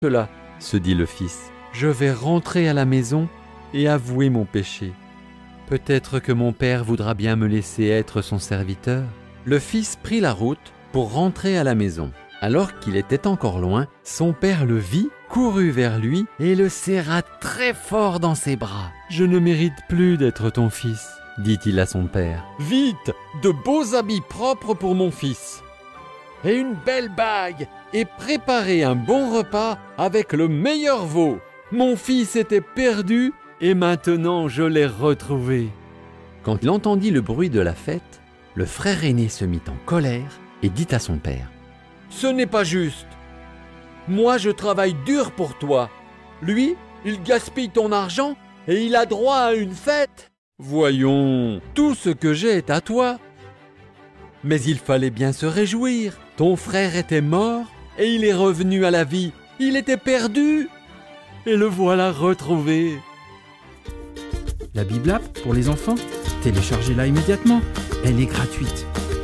cela, se dit le fils. Je vais rentrer à la maison et avouer mon péché. Peut-être que mon père voudra bien me laisser être son serviteur. Le fils prit la route pour rentrer à la maison. Alors qu'il était encore loin, son père le vit, courut vers lui et le serra très fort dans ses bras. « Je ne mérite plus d'être ton fils, » dit-il à son père. « Vite, de beaux habits propres pour mon fils et une belle bague et préparez un bon repas avec le meilleur veau. Mon fils était perdu et maintenant je l'ai retrouvé. » Quand il entendit le bruit de la fête, le frère aîné se mit en colère et dit à son père: « Ce n'est pas juste. Moi, je travaille dur pour toi. Lui, il gaspille ton argent et il a droit à une fête. Voyons, tout ce que j'ai est à toi. Mais il fallait bien se réjouir. Ton frère était mort et il est revenu à la vie. Il était perdu et le voilà retrouvé. » La Bible App pour les enfants, téléchargez-la immédiatement. Elle est gratuite.